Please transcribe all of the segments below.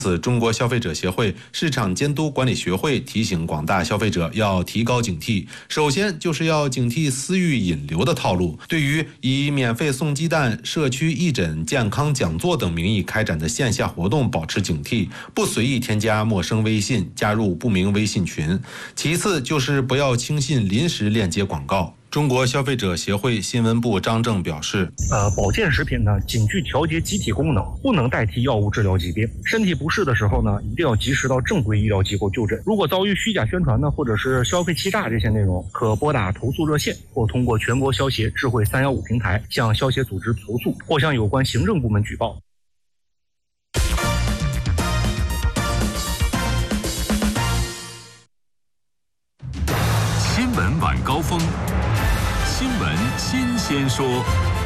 中国消费者协会市场监督管理学会提醒广大消费者要提高警惕。首先就是要警惕私域引流的套路。对于以免费送鸡蛋、社区义诊、健康讲座等名义开展的线下活动保持警惕，不随意添加陌生微信，加入不明微信群。其次就是不要轻信临时链接广告。中国消费者协会新闻部张正表示， 保健食品呢，仅具调节机体功能，不能代替药物治疗疾病。身体不适的时候呢，一定要及时到正规医疗机构就诊。如果遭遇虚假宣传呢，或者是消费欺诈这些内容，可拨打投诉热线，或通过全国消协智慧315平台向消协组织投诉，或向有关行政部门举报。 新闻晚高峰，新闻新鲜说。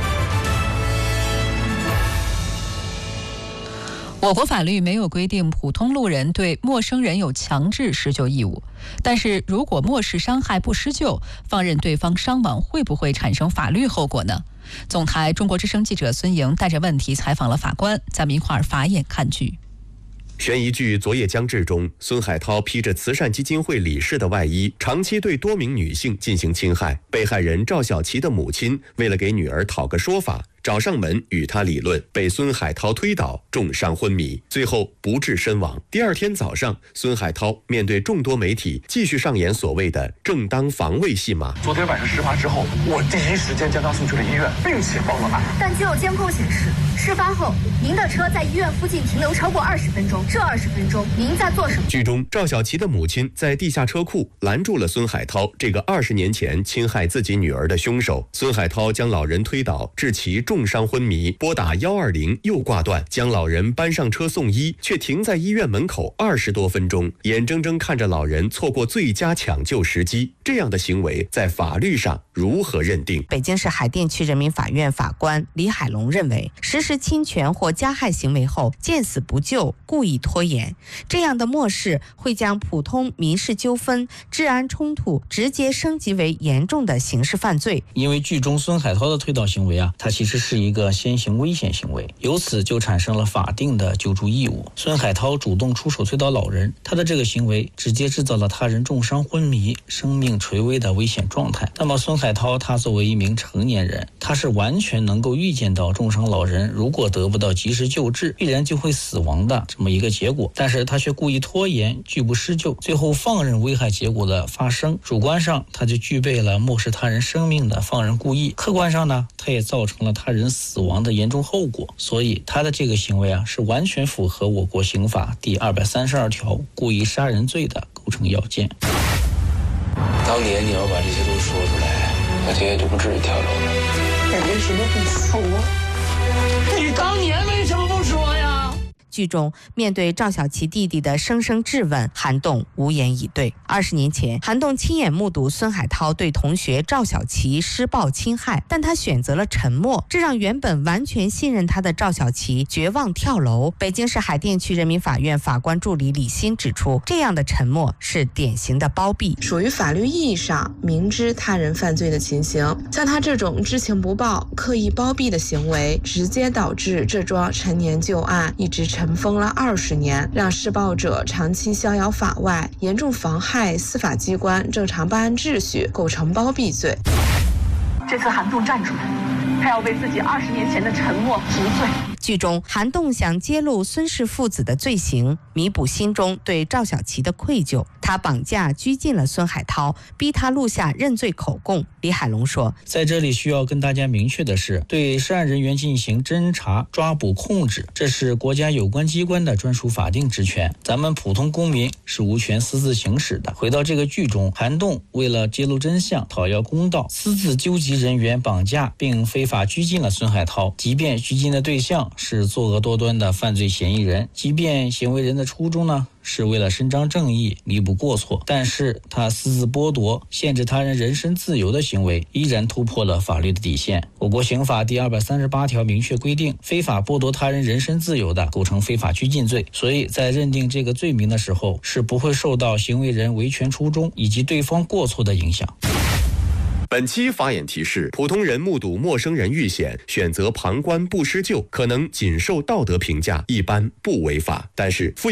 我国法律没有规定普通路人对陌生人有强制施救义务，但是如果漠视伤害不施救，放任对方伤亡，会不会产生法律后果呢？总台中国之声记者孙莹带着问题采访了法官，咱们一块儿法眼看剧。 悬疑剧《昨夜将至》中，孙海涛披着慈善基金会理事的外衣，长期对多名女性进行侵害。被害人赵小琪的母亲为了给女儿讨个说法，找上门与他理论，被孙海涛推倒，重伤昏迷，最后不治身亡。第二天早上，孙海涛面对众多媒体，继续上演所谓的正当防卫戏码。 昨天晚上事发之后，我第一时间将他送去了医院，并且报了案。 但据有监控显示，事发后您的车在医院附近停留超过20分钟，这20分钟您在做什么？ 剧中赵小琪的母亲在地下车库拦住了孙海涛这个20年前侵害自己女儿的凶手。孙海涛将老人推倒，致其重伤昏迷，拨打120又挂断，将老人搬上车送医，却停在医院门口20多分钟，眼睁睁看着老人错过最佳抢救时机。这样的行为在法律上如何认定？ 北京市海淀区人民法院法官李海龙认为，实施侵权或加害行为后见死不救，故意拖延，这样的漠视会将普通民事纠纷、治安冲突直接升级为严重的刑事犯罪。 因为剧中孙海涛的推倒行为它其实是一个先行危险行为，由此就产生了法定的救助义务。孙海涛主动出手推倒老人，他的这个行为直接制造了他人重伤昏迷、生命垂危的危险状态。那么孙海涛他作为一名成年人，他是完全能够预见到重伤老人如果得不到及时救治，必然就会死亡的这么一个结果，但是他却故意拖延，拒不施救，最后放任危害结果的发生。主观上他就具备了漠视他人生命的放任故意，客观上呢，他也造成了他人死亡的严重后果，所以他的这个行为是完全符合我国刑法第232条故意杀人罪的构成要件。 当年你要把这些都说出来，我爹也就不至于跳楼了。 你为什么不说？ 你当年为什么不说呀？ 剧中面对赵小琪弟弟的生生质问，韩栋无言以对。20年前，韩栋亲眼目睹孙海涛对同学赵小琪施暴侵害，但他选择了沉默，这让原本完全信任他的赵小琪绝望跳楼。北京市海淀区人民法院法官助理李欣指出，这样的沉默是典型的包庇， 属于法律意义上明知他人犯罪的情形。像他这种知情不报、刻意包庇的行为，直接导致这桩陈年旧案一直尘封了20年，让施暴者长期逍遥法外，严重妨害司法机关正常办案秩序，构成包庇罪。 这次韩栋站出来，他要为自己20年前的沉默赎罪。 剧中，韩栋想揭露孙氏父子的罪行，弥补心中对赵小琪的愧疚。他绑架拘禁了孙海涛，逼他录下认罪口供。李海龙说， 在这里需要跟大家明确的是，对涉案人员进行侦查、抓捕、控制，这是国家有关机关的专属法定职权，咱们普通公民是无权私自行使的。回到这个剧中，韩栋为了揭露真相、讨要公道，私自纠集人员绑架并非法拘禁了孙海涛，即便拘禁的对象是作恶多端的犯罪嫌疑人，即便行为人的初衷呢是为了伸张正义、弥补过错，但是他私自剥夺、限制他人人身自由的行为依然突破了法律的底线。我国刑法第238条明确规定，非法剥夺他人人身自由的构成非法拘禁罪，所以在认定这个罪名的时候，是不会受到行为人维权初衷以及对方过错的影响。 本期法眼提示：普通人目睹陌生人遇险，选择旁观不施救，可能仅受道德评价，一般不违法。但是